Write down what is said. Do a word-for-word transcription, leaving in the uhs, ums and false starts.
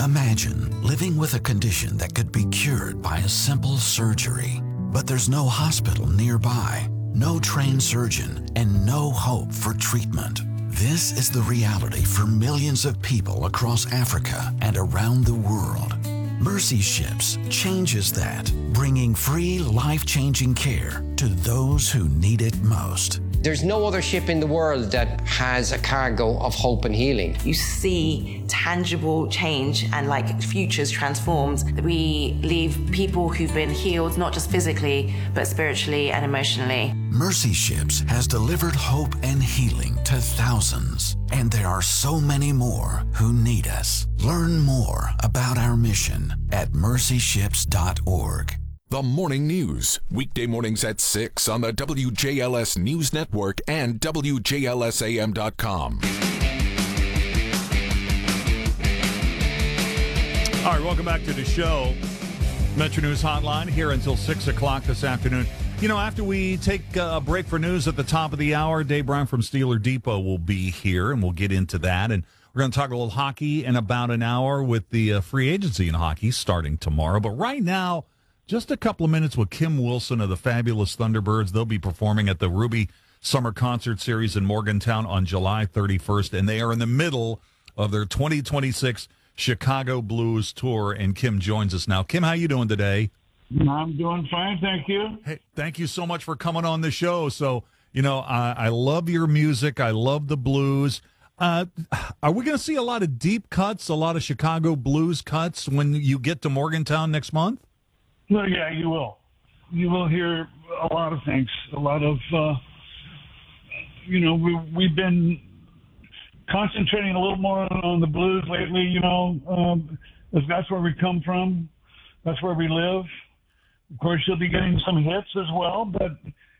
Imagine living with a condition that could be cured by a simple surgery, but there's no hospital nearby, no trained surgeon, and no hope for treatment. This is the reality for millions of people across Africa and around the world. Mercy Ships changes that, bringing free, life-changing care to those who need it most. There's no other ship in the world that has a cargo of hope and healing. You see tangible change and like futures transformed. We leave people who've been healed, not just physically, but spiritually and emotionally. Mercy Ships has delivered hope and healing to thousands, and there are so many more who need us. Learn more about our mission at mercy ships dot org. The Morning News, weekday mornings at six on the W J L S News Network and W J L S A M dot com. All right, welcome back to the show. Metro News Hotline here until six o'clock this afternoon. You know, after we take a break for news at the top of the hour, Dave Brown from Steeler Depot will be here, and we'll get into that. And we're going to talk a little hockey in about an hour with the uh, free agency in hockey starting tomorrow. But right now, just a couple of minutes with Kim Wilson of the Fabulous Thunderbirds. They'll be performing at the Ruby Summer Concert Series in Morgantown on July thirty-first, and they are in the middle of their twenty twenty-six Chicago Blues Tour, and Kim joins us now. Kim, how you doing today? I'm doing fine, thank you. Hey, thank you so much for coming on the show. So, you know, I, I love your music. I love the blues. Uh, are we going to see a lot of deep cuts, a lot of Chicago blues cuts when you get to Morgantown next month? Well, yeah, you will. You will hear a lot of things. A lot of, uh, you know, we, we've been concentrating a little more on the blues lately, you know. Um, that's where we come from. That's where we live. Of course, you'll be getting some hits as well, but